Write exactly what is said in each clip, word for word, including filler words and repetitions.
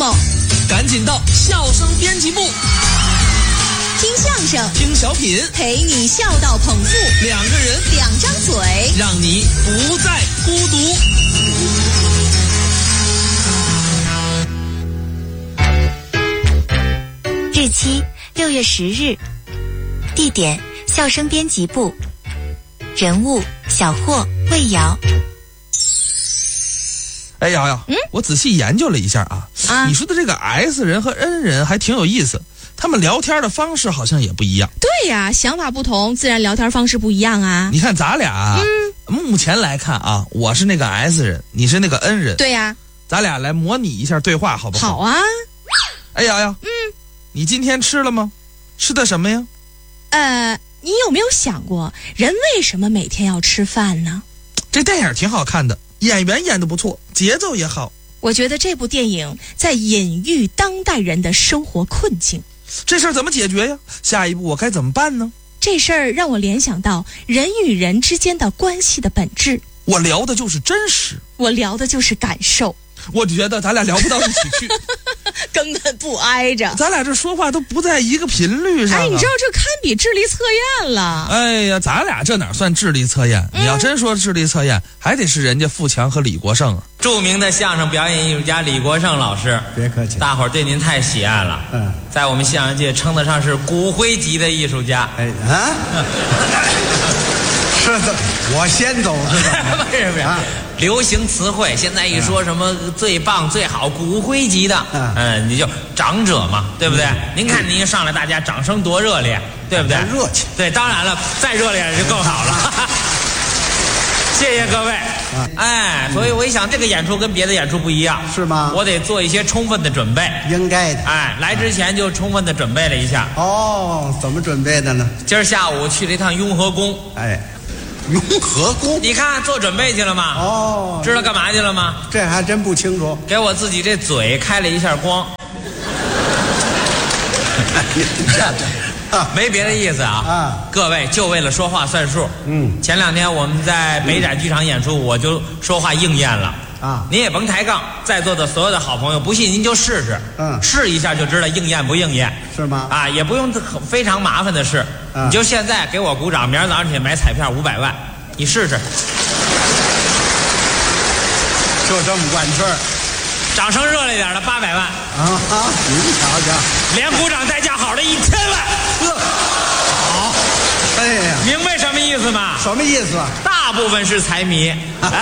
吗？ 赶紧到笑声编辑部， 听相声， 听小品， 陪你笑到捧腹。 两个人， 两张嘴， 让你不再孤独。 日期六月十日，地点笑声编辑部，人物小霍、魏瑶。 哎瑶瑶，嗯，我仔细研究了一下啊，啊你说的这个 S 人和 N 人还挺有意思，他们聊天的方式好像也不一样。 对呀，想法不同，自然聊天方式不一样啊。 你看咱俩啊，嗯，目前来看啊，我是那个 S 人，你是那个 N 人。 对呀， 咱俩来模拟一下对话，好不好？ 好啊。 哎瑶瑶，嗯，你今天吃了吗？吃的什么呀？ 呃，你有没有想过，人为什么每天要吃饭呢？ 这电影挺好看的，演员演得不错，节奏也好。 我觉得这部电影在隐喻当代人的生活困境。 这事儿怎么解决呀？下一步我该怎么办呢？ 这事儿让我联想到人与人之间的关系的本质。 我聊的就是真实， 我聊的就是感受。 我觉得咱俩聊不到一起去， 根本不挨着。 咱俩这说话都不在一个频率上、啊。 哎，你知道这堪比智力测验了。 哎呀，咱俩这哪算智力测验？嗯、你要真说智力测验，还得是人家富强和李国盛啊。 著名的相声表演艺术家李国盛老师， 别客气， 大伙儿对您太喜爱了。嗯，在我们相声界称得上是骨灰级的艺术家。 哎啊，是的，我先走是吧？ 不是不是。啊，流行词汇现在一说什么最棒最好骨灰级的，嗯、呃，你就长者嘛，对不对？嗯、您看您一上来，大家掌声多热烈，对不对？ 热情。 对，当然了，再热烈就更好了。谢谢各位。啊、哎，所以我一想，这个演出跟别的演出不一样， 是吗？ 我得做一些充分的准备。 应该的。 哎，来之前就充分的准备了一下。 哦，怎么准备的呢？ 今儿下午去了一趟雍和宫。 哎。雍和宫， 你看做准备去了吗？ 哦， 知道干嘛去了吗？ 这还真不清楚。 给我自己这嘴开了一下光。没别的意思啊！啊，各位就为了说话算数。嗯，前两天我们在北展剧场演出，我就说话应验了。啊，您也甭抬杠，在座的所有的好朋友，不信您就试试。嗯，试一下就知道应验不应验。 是吗？ 啊，也不用非常麻烦的事。你就现在给我鼓掌，明儿早上起来买彩票五百万，你试试。 就这么管事儿， 掌声热烈点的八百万。 啊啊！您瞧瞧， 连鼓掌带叫好的一千万。 好，哎呀， 明白什么意思吗？ 什么意思？ 大部分是财迷。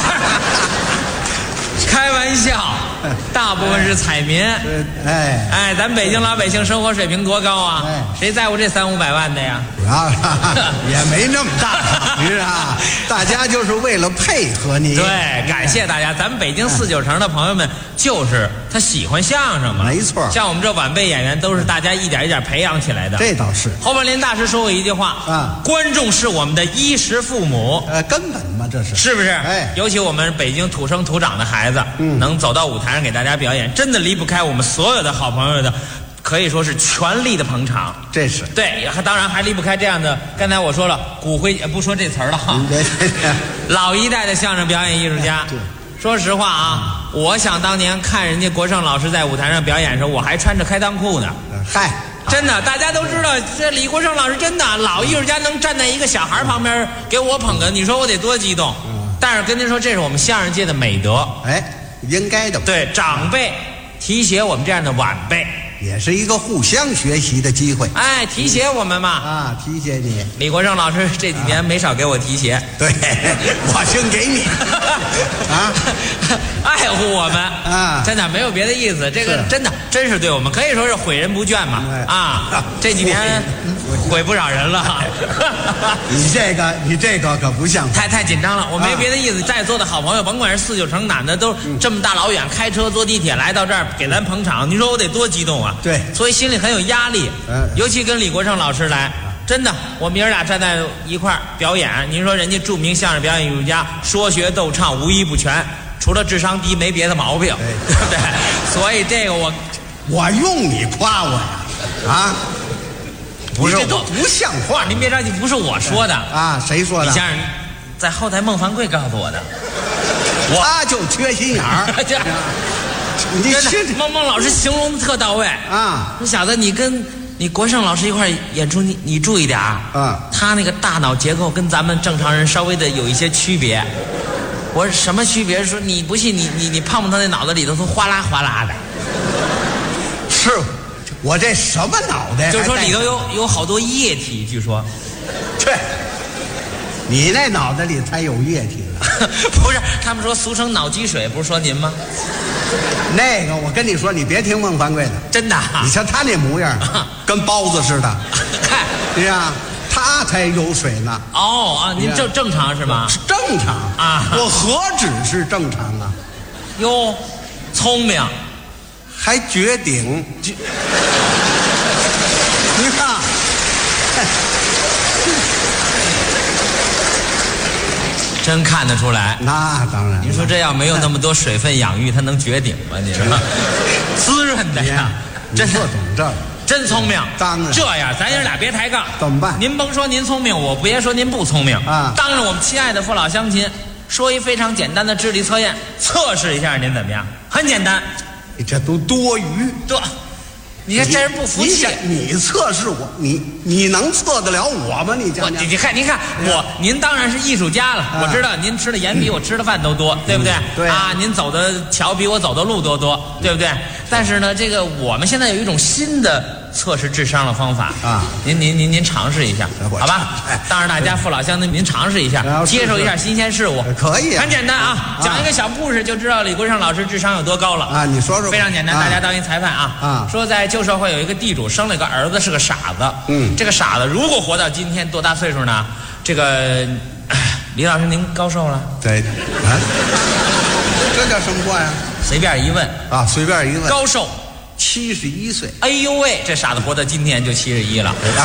开玩笑，大部分是彩民。哎哎，咱北京老百姓生活水平多高啊！哎、谁在乎这三五百万的呀？ 啊，也没那么大，是啊。大家就是为了配合你。 对，感谢大家。咱们北京四九城的朋友们，就是他喜欢相声嘛。 没错。 像我们这晚辈演员，都是大家一点一点培养起来的。 这倒是。 侯宝林大师说过一句话啊：观众是我们的衣食父母。 呃，根本嘛，这是。 是不是？ 哎， 尤其我们北京土生土长的孩子。嗯，能走到舞台上给大家表演，真的离不开我们所有的好朋友的，可以说是全力的捧场。 这是对，当然还离不开这样的。刚才我说了，骨灰不说这词儿了哈。老一代的相声表演艺术家。说实话啊，我想当年看人家国盛老师在舞台上表演的时候，我还穿着开裆裤呢。 嗨， 真的，大家都知道，这李国盛老师真的老艺术家能站在一个小孩旁边给我捧的，你说我得多激动。但是跟您说，这是我们相声界的美德， 哎，应该的。 对，长辈提携我们这样的晚辈， 也是一个互相学习的机会。 哎，提携我们嘛。 啊，提携你。 李国盛老师这几年没少给我提携。啊、 对，我先给你。啊， 爱护我们啊， 真的没有别的意思。这个真的真是对我们，可以说是诲人不倦嘛。啊，这几年诲不少人了。 你这个，你这个可不像， 太太紧张了。我没别的意思，在座的好朋友，甭管是四九城哪的，都这么大老远开车坐地铁来到这儿给咱捧场，你说我得多激动啊！ 对， 所以心里很有压力。嗯，尤其跟李国盛老师来，真的，我们爷俩站在一块儿表演，您说人家著名相声表演艺术家，说学逗唱无一不全，除了智商低没别的毛病，对不对？所以这个我， 我用你夸我呀，啊？ 不是， 这都不像话。 您别着急，不是我说的啊，谁说的？ 李先生，在后台孟凡贵告诉我的。 他就缺心眼儿。 你真的去孟孟老师形容的特到位啊！ 说小子，你跟你国胜老师一块演出，你你注意点啊！ 啊， 他那个大脑结构跟咱们正常人稍微的有一些区别。我说什么区别？说你不信，你你你碰碰他那脑子里头都哗啦哗啦的。 是，我这什么脑袋？ 就是说里头有有好多液体，据说。 对，你那脑袋里才有液体呢。 不是，他们说俗称脑积水，不是说您吗？ 那个，我跟你说，你别听孟凡贵的， 真的、啊。 你瞧他那模样，跟包子似的。 看， 对呀，他才有水呢。 哦啊，您正正常是吗？ 正常啊， 我何止是正常啊？ 哟，聪明， 还绝顶。你看。 真看得出来。 那当然。 你说这要没有那么多水分养育，它能绝顶吗？你说，滋润的呀，真的懂这， 真聪明。 当然。 这样，咱爷俩别抬杠。 怎么办？ 您甭说您聪明，我别说您不聪明啊。 当着我们亲爱的父老乡亲，说一非常简单的智力测验，测试一下您怎么样？很简单。 你这都多余。 对。你看这人不服气， 你测试我，你你能测得了我吗？你讲讲。 你看，您看我，您当然是艺术家了。我知道您吃的盐比我吃的饭都多，对不对？ 对啊，您走的桥比我走的路都多，对不对？但是呢，这个我们现在有一种新的测试智商的方法啊， 您您您您尝试一下，好吧？当然大家父老乡亲，您尝试一下，接受一下新鲜事物， 可以。 很简单啊，讲一个小故事就知道李国盛老师智商有多高了啊！你说说。 非常简单，大家当一裁判啊。 啊。 说在旧社会有一个地主生了个儿子是个傻子， 嗯， 这个傻子如果活到今天多大岁数呢？这个李老师您高寿了？ 对，啊，这叫什么话呀？ 随便一问啊，随便一问。 高寿七十一岁。 哎呦喂，这傻子活到今天就七十一了。啊，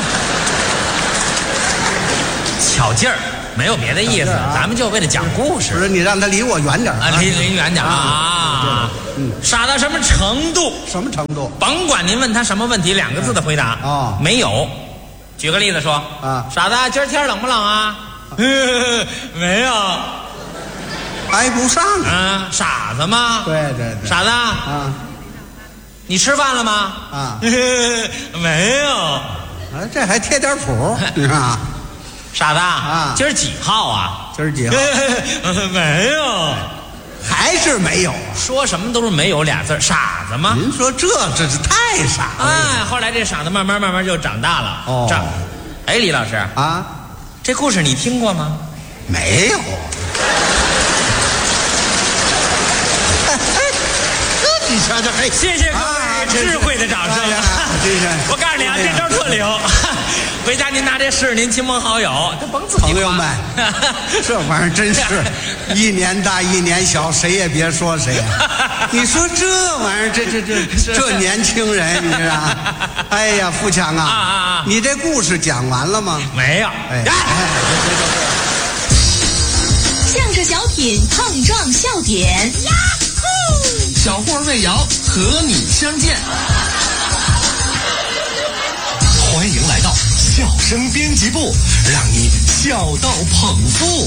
巧劲儿，没有别的意思，啊、咱们就为了讲故事。 不是你让他离我远点啊，离离远点啊！啊嗯，傻到什么程度？ 什么程度？ 甭管您问他什么问题，两个字的回答啊、 哦， 没有。举个例子说啊， 傻子，今儿天冷不冷啊？没有， 挨不上啊，傻子吗？ 对对对， 傻子啊， 你吃饭了吗？ 啊， 没有，啊， 这还贴点谱啊。 傻子啊， 今儿几号啊？ 今儿几号？ 没有， 还是没有。 说什么都是没有俩字，傻子吗？ 您说这这是太傻了。 哎，后来这傻子慢慢慢慢就长大了。 哦， 长。哎，李老师啊， 这故事你听过吗？ 没有。你瞧瞧，嘿， 谢谢各位智慧的掌声。我告诉你啊，这招特灵。回家您拿这试，您亲朋好友，这甭自己。 朋友们，这玩意儿真是一年大一年小，谁也别说谁。你说这玩意儿，这这这这年轻人，你知道？哎呀，富强啊， 啊啊你这故事讲完了吗？ 没有。 哎， 相声小品碰撞笑点，呀呼！ 小霍魏瑶和你相见，欢迎来到笑声编辑部，让你笑到捧腹。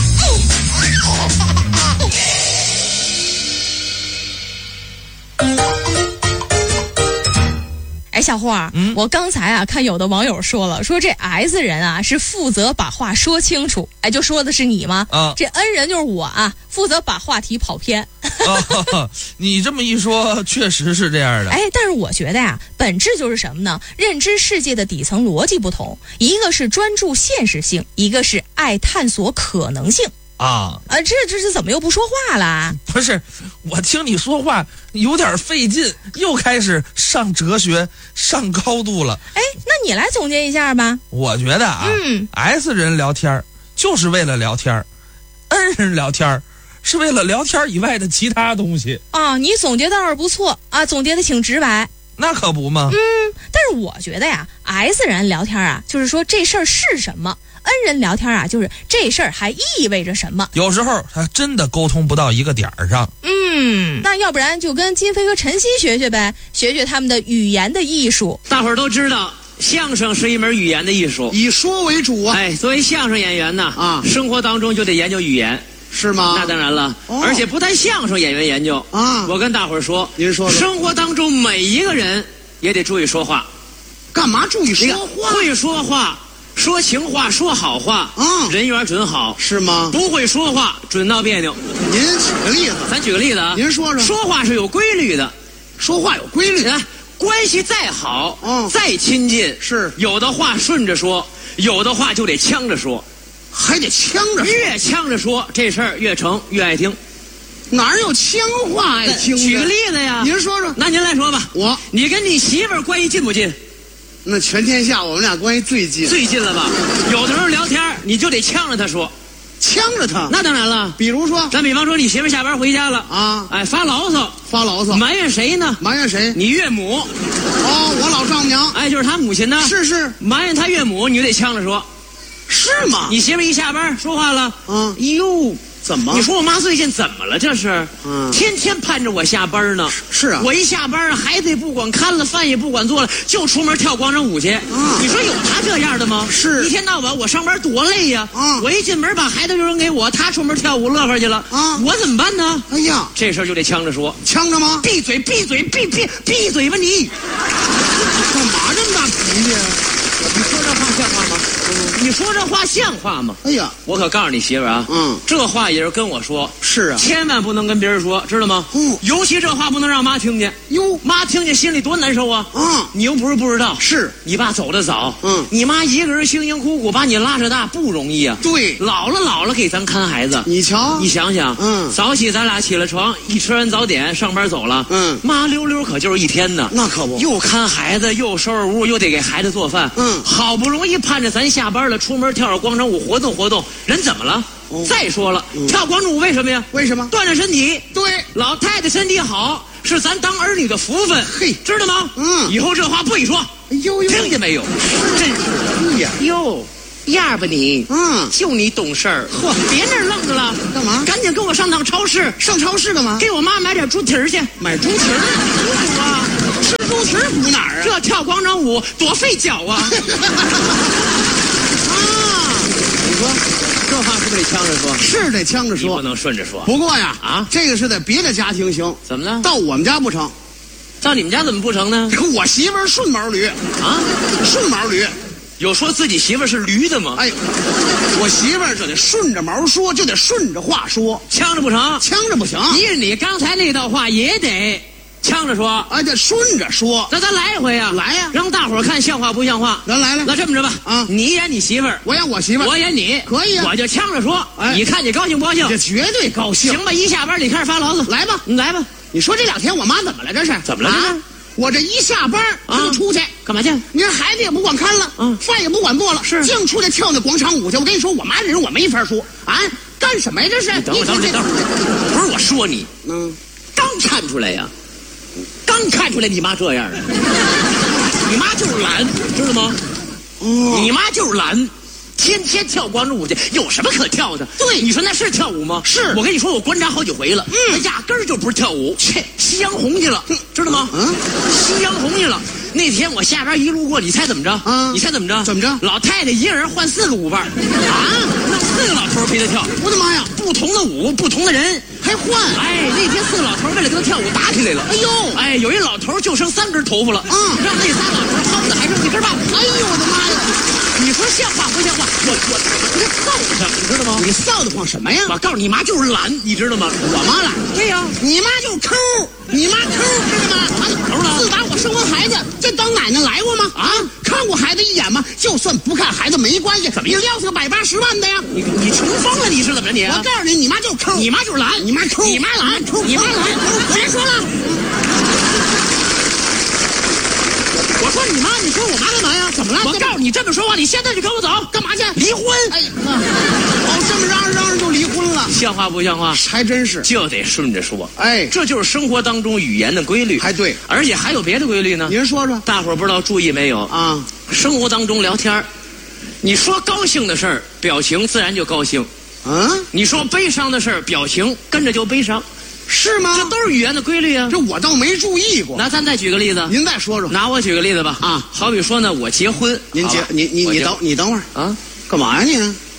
哎，小霍，嗯，我刚才啊看有的网友说了，说这 S 人啊是负责把话说清楚，哎，就说的是你吗？ 啊， 这 N 人就是我啊，负责把话题跑偏。 哦，你这么一说，确实是这样的。 哎，但是我觉得呀，本质就是什么呢？认知世界的底层逻辑不同，一个是专注现实性，一个是爱探索可能性。 啊啊，这这是怎么又不说话了？ 不是，我听你说话有点费劲，又开始上哲学、上高度了。 哎，那你来总结一下吧。 我觉得啊， 嗯 ，S 人聊天就是为了聊天 ，N 人聊天是为了聊天以外的其他东西。 啊，你总结倒是不错啊，总结的挺直白。 那可不吗？ 嗯，但是我觉得呀 ，S 人聊天啊，就是说这事儿是什么。N 人聊天啊，就是这事儿还意味着什么？ 有时候他真的沟通不到一个点儿上。 嗯，那要不然就跟金飞和陈曦学学呗，学学他们的语言的艺术。 大伙儿都知道，相声是一门语言的艺术， 以说为主啊。 哎，作为相声演员呢，啊，生活当中就得研究语言。 是吗？ 那当然了， 哦而且不但相声演员研究啊我跟大伙儿说， 您说说生活当中每一个人也得注意说话， 干嘛注意说你看话？ 会说话，说情话，说好话， 嗯人缘准好。 是吗？ 不会说话，准闹别扭。 您举个例子， 咱举个例子啊， 您说说说话是有规律的， 说话有规律。 啊，关系再好， 嗯再亲近， 是有的话顺着说，有的话就得呛着说， 还得呛着说， 越呛着说，这事儿越成，越爱听。 哪有呛话爱听的？ 举个例子呀， 您说说。 那您来说吧， 我你跟你媳妇儿关系近不近？ 那全天下我们俩关系最近， 最近了吧？有的时候聊天你就得呛着他说， 呛着他。 那当然了。 比如说咱比方说你媳妇儿下班回家了啊， 哎，发牢骚， 发牢骚， 埋怨谁呢？ 埋怨谁？ 你岳母， 哦，我老丈母娘。 哎，就是他母亲呢。 是是埋怨他岳母，你就得呛着说。 是吗？ 你媳妇儿一下班说话了， 嗯哟， 怎么？ 你说我妈最近怎么了？这是， 嗯天天盼着我下班呢。 是啊我一下班，孩子也不管看了，饭也不管做了，就出门跳广场舞去。 嗯你说有他这样的吗？ 是一天到晚我上班多累呀。 嗯我一进门把孩子就扔给我，他出门跳舞乐呵去了。 嗯我怎么办呢？ 哎呀， 这事儿就得呛着说， 呛着吗？ 闭嘴，闭嘴，闭闭闭嘴吧你！ 干嘛这么大脾气啊？ 你说这话像话吗？你说这话像话吗？ 哎呀， 我可告诉你媳妇儿啊， 嗯这话也是跟我说， 是啊。 千万不能跟别人说，知道吗？ 嗯尤其这话不能让妈听见， 哟， 妈听见心里多难受啊！ 嗯你又不是不知道， 是你爸走得早， 嗯你妈一个人辛辛苦苦把你拉扯大不容易啊。 对， 老了老了给咱看孩子， 你瞧， 你想想， 嗯早起咱俩起了床，一吃完早点上班走了， 嗯妈溜溜可就是一天呢。 那可不， 又看孩子，又收拾屋，又得给孩子做饭。 嗯好不容易盼着咱下班了，出门跳会广场舞，活动活动，人怎么了？ 哦再说了， 嗯跳广场舞为什么呀？ 为什么？ 锻炼身体。 对， 老太太身体好，是咱当儿女的福分。 嘿知道吗？ 嗯以后这话不许说， 哎呦呦， 听见没有？真是哎呀， 哟，样吧你。 嗯， 就你懂事儿， 嚯别那儿愣着了， 干嘛赶紧跟我上趟超市， 上超市干嘛？ 给我妈买点猪蹄儿去。 买猪蹄儿， 补啊， 吃猪蹄儿补哪儿啊？ 这跳广场舞多费脚啊！啊，你说这话是不是得呛着说？ 是得呛着你不说。 能顺着说。 不过呀， 啊这个是在别的家庭行， 怎么了？ 到我们家不成。 到你们家怎么不成呢？ 可我媳妇儿顺毛驴， 啊， 顺毛驴。 有说自己媳妇儿是驴的吗？ 哎，我媳妇儿就得顺着毛说，就得顺着话说， 呛着不成？ 呛着不行。 你你刚才那道话也得呛着说。 哎，得顺着说。 那咱来一回呀， 来呀让大伙儿看像话不像话。 咱来来， 那这么着吧， 啊你演你媳妇儿， 我演我媳妇儿， 我演你， 可以啊我就呛着说， 哎你看你高兴不高兴？ 这绝对高兴。 行吧，一下班你开始发牢骚， 来吧， 你来吧， 你说这两天我妈怎么了？这是怎么了这是啊我这一下班她就出去， 干嘛去？ 你看孩子也不管看了， 嗯饭也不管做了， 是净出去跳那广场舞去。我跟你说，我妈这人我没法说啊，干什么呀？这是等会儿，等会儿，等会儿，不是我说你， 嗯， 刚看出来呀，刚看出来你妈这样的，你妈就是懒，知道吗？ 哦你妈就是懒。天天跳广场舞去，有什么可跳的？对，你说那是跳舞吗？ 是我跟你说，我观察好几回了，嗯，压根儿就不是跳舞，切，夕阳红去了，知道吗？ 嗯， 夕阳红去了。那天我下边一路过，你猜怎么着？ 嗯你猜怎么着？ 怎么着老太太一个人换四个舞伴儿啊，让四个老头儿陪她跳。 我的妈呀， 不同的舞，不同的人， 还换？ 哎，那天四个老头儿为了跟他跳舞打起来了。 哎呦哎，有一老头儿就剩三根头发了， 嗯让那仨老头儿薅的还剩一根半。 哎呦我的妈呀！ 你说像话不像话？我我我这臊得慌，你知道吗？ 你臊得慌什么呀？ 我告诉你妈就是懒，你知道吗？ 我妈懒， 对呀、 你妈就是抠，你妈抠，知道吗？ 我妈怎么抠了自打我生完孩子，这当奶奶来过吗？啊，看过孩子一眼吗？就算不看孩子没关系，怎么你撂下个百八十万的呀？ 你你穷疯了，你是怎么着你、啊？ 我告诉你，你妈就是抠， 你妈就是懒， 你妈抠， 你妈懒，你妈懒，别说了。我说你妈，你说我妈干嘛呀？怎么了？我告诉你，这么说话，你现在就跟我走， 干嘛去？ 离婚。 哎呀，哦，这么嚷嚷嚷嚷就离婚了， 像话不像话？ 还真是。 就得顺着说。 哎， 这就是生活当中语言的规律。 还对， 而且还有别的规律呢。 您说说大伙儿不知道注意没有？ 啊？ 生活当中聊天儿你说高兴的事儿，表情自然就高兴； 嗯， 你说悲伤的事儿，表情跟着就悲伤。 是吗？ 这都是语言的规律啊。 这我倒没注意过。 那咱再举个例子， 您再说说。 拿我举个例子吧。 啊， 好比说呢，我结婚， 您结好吧你你你我结等你等会儿啊， 干嘛呀你？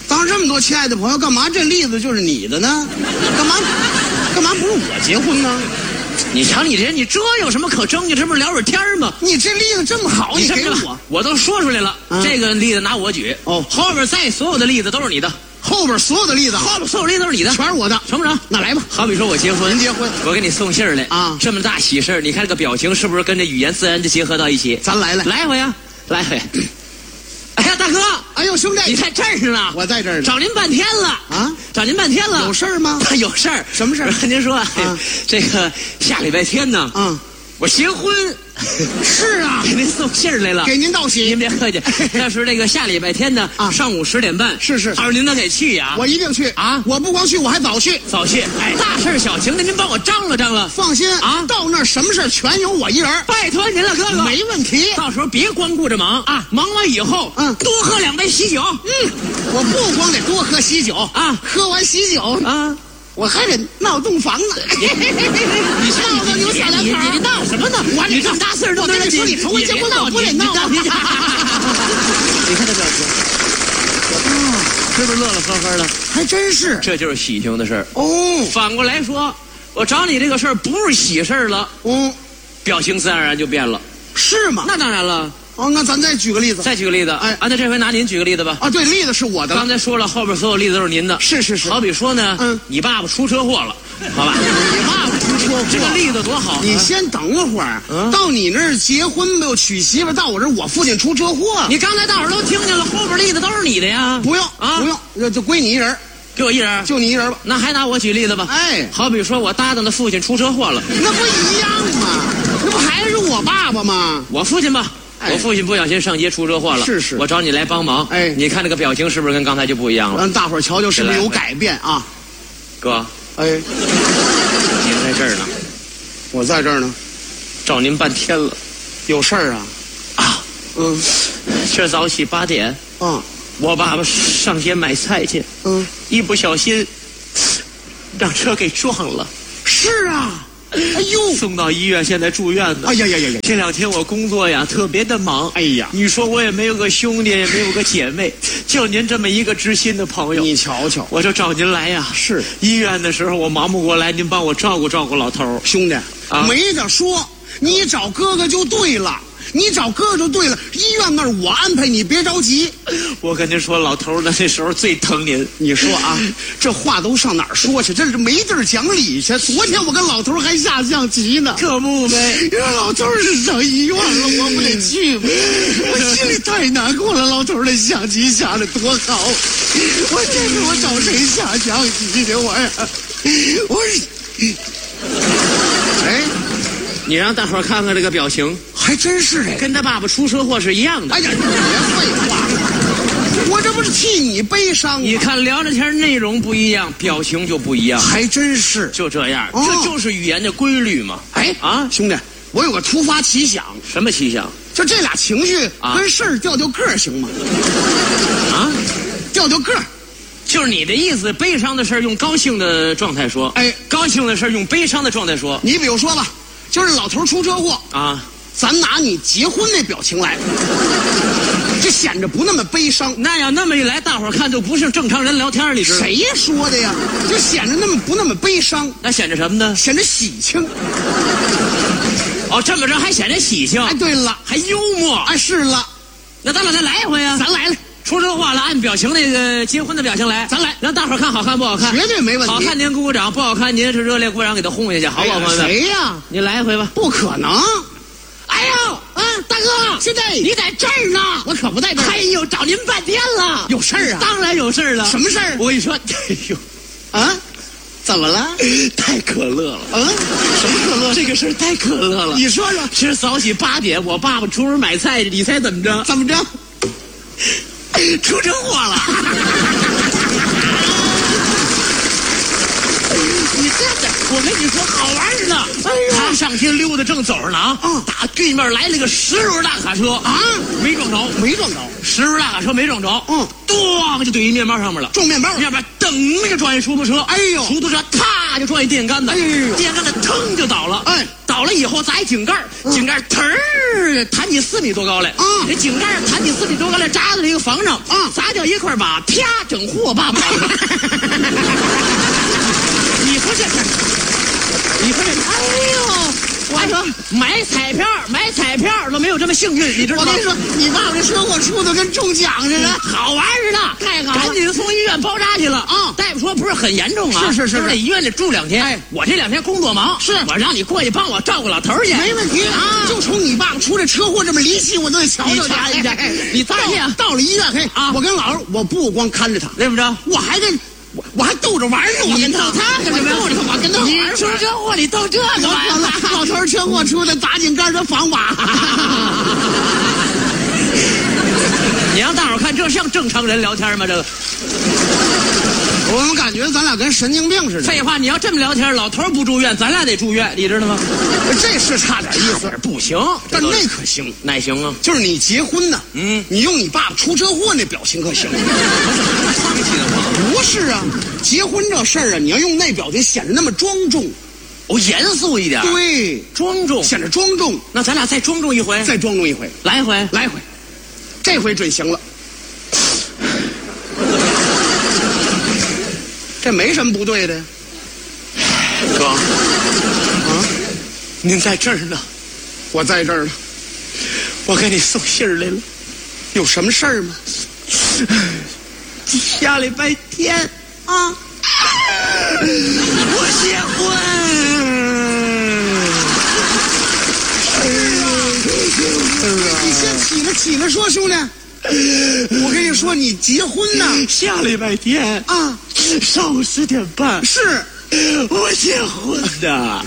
当这么多亲爱的朋友，干嘛这栗子就是你的呢？干嘛干嘛不是我结婚呢？ 你瞧你这，你这有什么可争？你这不是聊会儿天吗？ 你这栗子这么好，你给我， 我都说出来了。啊、这个栗子拿我举，哦，后边再所有的栗子都是你的。 后边所有的栗子， 后边所有栗子都是你的， 全是我的， 成不成？ 那来吧。 好比说我结婚， 您结婚， 我给你送信儿来啊，这么大喜事儿，你看这个表情是不是跟这语言自然就结合到一起？ 咱来来， 来一回呀，来一回。哎呀，大哥， 哎呦，兄弟， 你在这儿呢？ 我在这儿呢， 找您半天了啊，找您半天了， 有事儿吗？ 有事儿， 什么事儿？ 您说，啊、这个下礼拜天呢，嗯，我结婚。 是啊， 给您送信儿来了， 给您道喜。 您别客气，要是这个下礼拜天呢，啊，上午十点半， 是是， 到时候您能给去呀？ 我一定去啊！ 我不光去，我还早去， 早去。哎，大事小情的，您帮我张罗张罗。 放心啊，到那儿什么事全由我一人， 拜托您了，哥哥， 没问题。 到时候别光顾着忙啊，忙完以后，嗯，多喝两杯喜酒。 嗯，我不光得多喝喜酒啊，喝完喜酒啊。我还得闹洞房呢，你闹闹你小两口， 你闹什么呢？ 我你这么大岁数都跟你说，你头回结婚我不得闹啊！ 你看这表情，啊，是不是乐乐呵呵的？ 还真是， 这就是喜庆的事儿哦。 反过来说，我找你这个事儿不是喜事儿了，嗯，表情自然而然就变了， 是吗？ 那当然了。 哦，那咱再举个例子， 再举个例子，哎，啊，那这回拿您举个例子吧。 啊，对，例子是我的。 刚才说了，后边所有例子都是您的。 是是是。 好比说呢，嗯，你爸爸出车祸了，好吧？ 你爸爸出车祸， 这个例子多好。 你先等会儿，嗯，到你那儿结婚没有娶媳妇，到我这儿我父亲出车祸。 你刚才大伙都听见了，后边例子都是你的呀。 不用啊，不用，就就归你一人。 给我一人， 就你一人吧。 那还拿我举例子吧。哎，好比说我搭档的父亲出车祸了， 那不一样吗？那不还是我爸爸吗？ 我父亲吧。我父亲不小心上街出车祸了， 是是， 我找你来帮忙。哎，你看这个表情是不是跟刚才就不一样了？ 让大伙儿瞧瞧是不是有改变啊？ 哥， 哎， 您在这儿呢， 我在这儿呢， 找您半天了， 有事儿啊？ 啊，嗯，这早起八点，嗯，我爸爸上街买菜去，嗯，一不小心让车给撞了。 是啊。哎呦， 送到医院，现在住院呢。 哎呀呀呀呀！ 这两天我工作呀特别的忙。哎呀，你说我也没有个兄弟，也没有个姐妹，就您这么一个知心的朋友。 你瞧瞧， 我就找您来呀。 是医院的时候我忙不过来，您帮我照顾照顾老头。 兄弟，啊，没得说，你找哥哥就对了。你找哥哥就对了，医院那儿我安排你，别着急。 我跟您说，老头呢那时候最疼您。 你说啊，这话都上哪儿说去？这是没地儿讲理去。昨天我跟老头还下象棋呢， 可不呗。 老头是上医院了，我不得去吗？我心里太难过了。老头的象棋下的多好，我这是我找谁下象棋去？我呀，我是， 哎。你让大伙儿看看这个表情， 还真是哎， 跟他爸爸出车祸是一样的。 哎呀，你别废话，我这不是替你悲伤吗？ 你看聊着天内容不一样，表情就不一样。 还真是， 就这样，哦，这就是语言的规律嘛。 哎啊，兄弟，我有个突发奇想。 什么奇想？ 就这俩情绪跟事儿调调个儿行吗？啊，调调个儿。 就是你的意思，悲伤的事儿用高兴的状态说，哎，高兴的事儿用悲伤的状态说。 你比如说吧。就是老头出车祸啊，咱拿你结婚那表情来，就显着不那么悲伤。 那要那么一来，大伙儿看就不是正常人聊天，你知道？ 谁说的呀？就显着那么不那么悲伤。 那显着什么呢？ 显着喜庆。 哦，这么着还显着喜庆。 哎，对了， 还幽默。 哎，是了。 那咱俩再来一回啊！ 咱来了。 出车祸了，按表情那个结婚的表情来，咱来，让大伙儿看好看不好看？ 绝对没问题。 好看您鼓鼓掌，不好看您是热烈鼓掌给他轰下去，好不好？朋友们？ 谁呀？ 你来一回吧。 不可能！ 哎呦，啊，大哥， 现在你在这儿呢， 我可不在这儿。 哎呦，找您半天了， 有事儿啊？ 当然有事儿了。 什么事儿？ 我跟你说，哎呦， 啊，怎么了？ 太可乐了。 嗯，什么可乐？ 这个事儿太可乐了。 你说说。 是早起八点，我爸爸出门买菜，你猜怎么着？ 怎么着？ 出车祸了！你这个，我跟你说，好玩着呢。哎呀，他上街溜达，正走着呢啊！嗯，打对面来了个十轮大卡车啊，没撞着， 没撞着， 十轮大卡车没撞着。嗯，咣就怼一面包上面了， 撞面包， 面包噔就撞一出租车。 哎呦， 出租车啪就撞一电杆子。哎呦，电杆子腾就倒了。哎，倒了以后。 以后砸一井盖，井盖嘚儿弹起四米多高来。啊，这井盖弹起四米多高来，扎在这个房上。啊，砸掉一块瓦，啪，整户我爸爸。你说这是？你说这？哎呦！我说买彩票，买彩票都没有这么幸运，你知道吗？ 我跟你说，你爸爸这车祸出的跟中奖似的， 好玩似的，太好了！赶紧送医院包扎去了啊！大夫说不是很严重啊， 是是是， 就在医院里住两天。哎，我这两天工作忙，是我让你过去帮我照顾老头去， 没问题啊！就冲你爸爸出这车祸这么离奇，我都得瞧瞧去。 你当然到了医院，嘿啊！我跟老师，我不光看着他， 怎么着？ 我还跟。我我还逗着玩呢，我跟他， 他干什么？ 我跟他玩。 你出车祸你逗这个玩？ 老头车祸出的砸井盖的房瓦。 你让大伙看，这像正常人聊天吗？这个， 我怎么感觉咱俩跟神经病似的？ 废话，你要这么聊天，老头不住院，咱俩得住院，你知道吗？ 这是差点意思， 不行， 但那可行， 哪行啊？ 就是你结婚呢，嗯，你用你爸爸出车祸那表情可行。 丧气的话， 不是啊，结婚这事儿啊，你要用那表情，显得那么庄重， 哦，严肃一点， 对， 庄重， 显得庄重。 那咱俩再庄重一回， 再庄重一回， 来一回， 来一回，这回准行了。这没什么不对的呀， 哥，啊，您在这儿呢， 我在这儿呢， 我给你送信儿来了， 有什么事儿吗？ 下礼拜天啊，我结婚。 你先起来，起来说，兄弟。我跟你说，你结婚呢？ 下礼拜天啊， 上午十点半。 是， 我结婚的。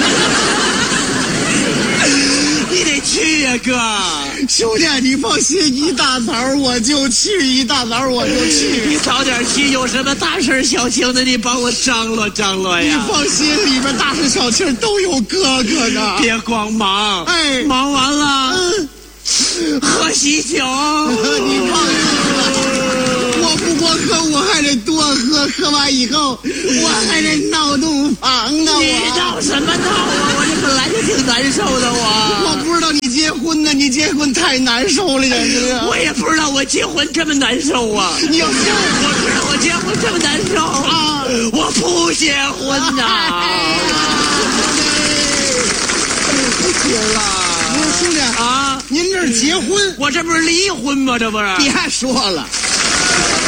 你得去呀，哥！ 兄弟，你放心，一大早我就去，一大早我就去。 你早点去，有什么大事小情的，你帮我张罗张罗呀。 你放心，里边大事小情都有哥哥呢。 别光忙， 哎， 忙完了，嗯，喝喜酒。 你放心吧。我不光喝，我还得多喝，喝完以后我还得闹洞房呢。 你闹什么闹啊？我这本来就挺难受的，我我不知道你结婚呢，你结婚太难受了，简直。 我也不知道我结婚这么难受啊！ 你要是我知道我结婚这么难受啊，我不结婚呐！ 不行了，不是兄弟啊， 您这是结婚， 我这不是离婚吗？这不是？ 别说了。